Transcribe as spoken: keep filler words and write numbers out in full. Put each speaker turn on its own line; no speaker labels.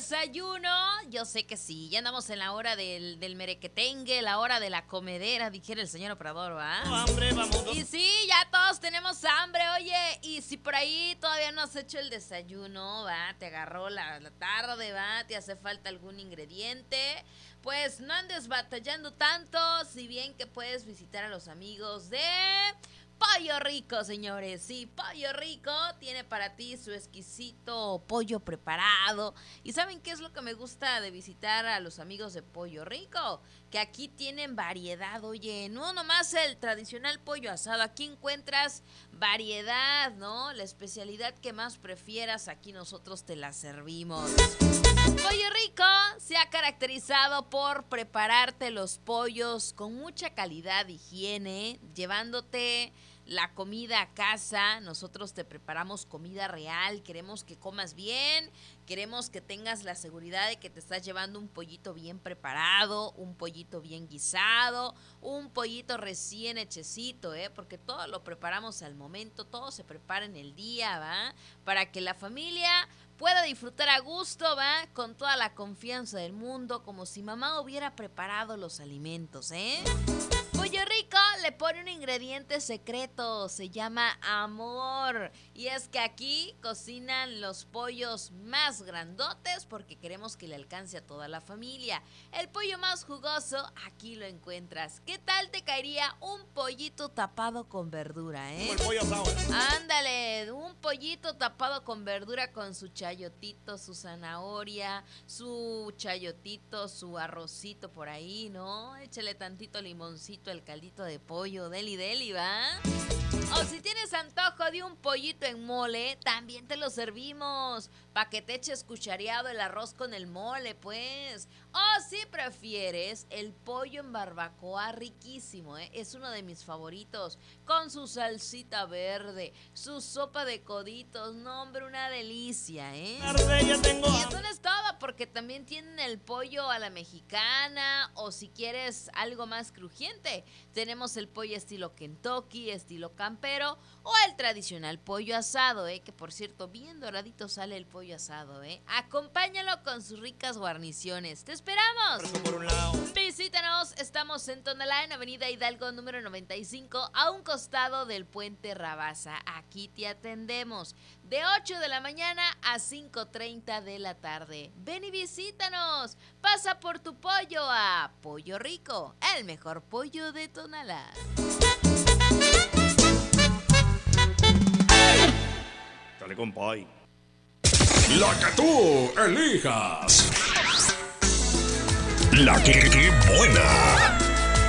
desayuno? Yo sé que sí, ya andamos en la hora del, del merequetengue, la hora de la comedera, dijera el señor operador, ¿va?
Hambre, vamos.
Y sí, ya todos tenemos hambre, oye, y si por ahí todavía no has hecho el desayuno, ¿va? Te agarró la, la tarde, ¿va? Te hace falta algún ingrediente, pues no andes batallando tanto, si bien que puedes visitar a los amigos de Pollo Rico, señores. Sí, Pollo Rico tiene para ti su exquisito pollo preparado. ¿Y saben qué es lo que me gusta de visitar a los amigos de Pollo Rico? Que aquí tienen variedad, oye, no nomás el tradicional pollo asado, aquí encuentras variedad, ¿no? La especialidad que más prefieras, aquí nosotros te la servimos. Pollo Rico se ha caracterizado por prepararte los pollos con mucha calidad, higiene, llevándote la comida a casa. Nosotros te preparamos comida real, queremos que comas bien, queremos que tengas la seguridad de que te estás llevando un pollito bien preparado, un pollito bien guisado, un pollito recién hechecito, ¿eh? Porque todo lo preparamos al momento, todo se prepara en el día, ¿va? Para que la familia pueda disfrutar a gusto, ¿va? Con toda la confianza del mundo, como si mamá hubiera preparado los alimentos, ¿eh? Pollo Rico le pone un ingrediente secreto, se llama amor. Y es que aquí cocinan los pollos más grandotes porque queremos que le alcance a toda la familia. El pollo más jugoso, aquí lo encuentras. ¿Qué tal te caería un pollito tapado con verdura, eh?
Como el pollo asado, ¿eh?
Ándale, un pollito tapado con verdura con su chayotito, su zanahoria, su chayotito, su arrocito por ahí, ¿no? Échale tantito limoncito, el caldito de pollo, deli deli, ¿va? O si tienes antojo de un pollito en mole, también te lo servimos, pa' que te eches cuchareado el arroz con el mole, pues. O si prefieres, el pollo en barbacoa, riquísimo, ¿eh? Es uno de mis favoritos, con su salsita verde, su sopa de coditos, no, hombre, una delicia, ¿eh?
Tarde, ya tengo
Y eso no es todo, porque también tienen el pollo a la mexicana, o si quieres algo más crujiente, tenemos el pollo estilo Kentucky, estilo campero, o el tradicional pollo asado, ¿eh? Que por cierto, bien doradito sale el pollo asado, ¿eh? Acompáñalo con sus ricas guarniciones. ¡Te esperamos!
Eso por un lado.
Visítanos, estamos en Tonalá, en Avenida Hidalgo número noventa y cinco, a un costado del Puente Rabasa. Aquí te atendemos de ocho de la mañana a cinco treinta de la tarde. Ven y visítanos. Pasa por tu pollo a Pollo Rico, el mejor pollo de Tonalá.
Dale, compay.
La que tú elijas. La que, que buena.